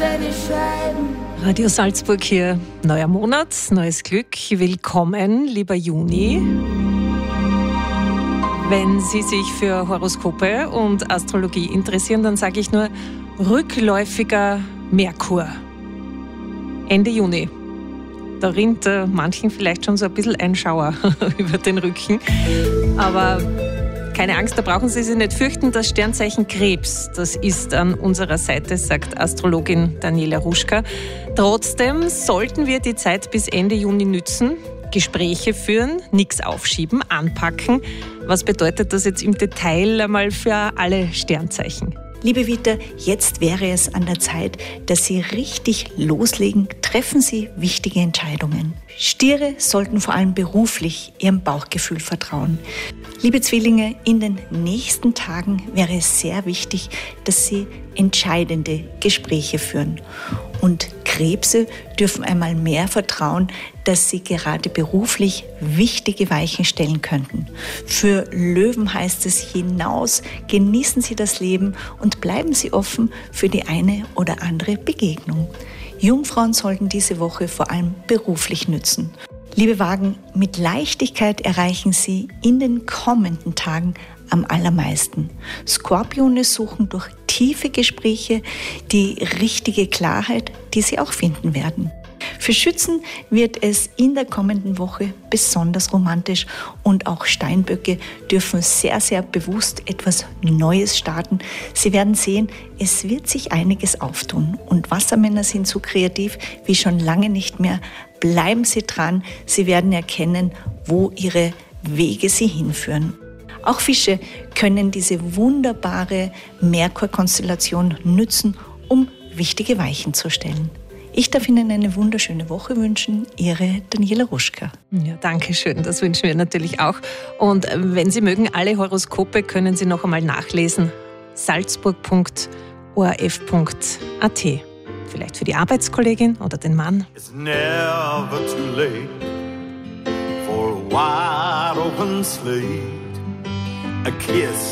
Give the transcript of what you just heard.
werde ich schreiben. Radio Salzburg hier, neuer Monat, neues Glück. Willkommen, lieber Juni. Wenn Sie sich für Horoskope und Astrologie interessieren, dann sage ich nur rückläufiger Merkur. Ende Juni. Da rinnt manchen vielleicht schon so ein bisschen ein Schauer über den Rücken. Aber keine Angst, da brauchen Sie sich nicht fürchten. Das Sternzeichen Krebs, das ist an unserer Seite, sagt Astrologin Daniela Ruschka. Trotzdem sollten wir die Zeit bis Ende Juni nützen, Gespräche führen, nichts aufschieben, anpacken. Was bedeutet das jetzt im Detail einmal für alle Sternzeichen? Liebe Vita, jetzt wäre es an der Zeit, dass Sie richtig loslegen. Treffen Sie wichtige Entscheidungen. Stiere sollten vor allem beruflich Ihrem Bauchgefühl vertrauen. Liebe Zwillinge, in den nächsten Tagen wäre es sehr wichtig, dass Sie entscheidende Gespräche führen. Und Krebse dürfen einmal mehr vertrauen, dass sie gerade beruflich wichtige Weichen stellen könnten. Für Löwen heißt es hinaus, genießen Sie das Leben und bleiben Sie offen für die eine oder andere Begegnung. Jungfrauen sollten diese Woche vor allem beruflich nützen. Liebe Wagen, mit Leichtigkeit erreichen Sie in den kommenden Tagen am allermeisten. Skorpione suchen durch tiefe Gespräche die richtige Klarheit, die sie auch finden werden. Für Schützen wird es in der kommenden Woche besonders romantisch und auch Steinböcke dürfen sehr, sehr bewusst etwas Neues starten. Sie werden sehen, es wird sich einiges auftun und Wassermänner sind so kreativ wie schon lange nicht mehr. Bleiben Sie dran, Sie werden erkennen, wo Ihre Wege Sie hinführen. Auch Fische können diese wunderbare Merkur-Konstellation nützen, um wichtige Weichen zu stellen. Ich darf Ihnen eine wunderschöne Woche wünschen. Ihre Daniela Ruschka. Ja, danke schön. Das wünschen wir natürlich auch. Und wenn Sie mögen, alle Horoskope können Sie noch einmal nachlesen. salzburg.orf.at. Vielleicht für die Arbeitskollegin oder den Mann. It's never too late for a wide open slate. A kiss